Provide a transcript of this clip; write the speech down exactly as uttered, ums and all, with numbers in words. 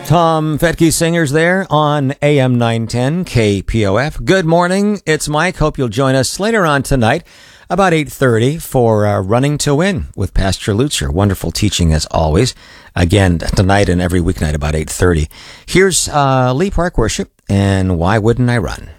Tom Fetke Singers there on A M nine ten K P O F. Good morning. It's Mike. Hope you'll join us later on tonight about eight thirty for uh, Running to Win with Pastor Lutzer. Wonderful teaching as always. Again, tonight and every weeknight about eight thirty. Here's uh, Lee Park Worship and Why Wouldn't I Run?